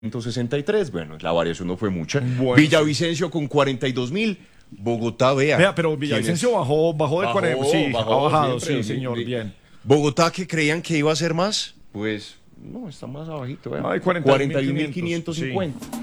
163, bueno, la variación no fue mucha. Bueno, Villavicencio con 42.000. Bogotá, Vea, pero Villavicencio bajó de 40. Sí, ha bajado, siempre. sí, señor, bien. Bogotá, que creían que iba a ser más, pues no, está más abajito, Ay, 41.550.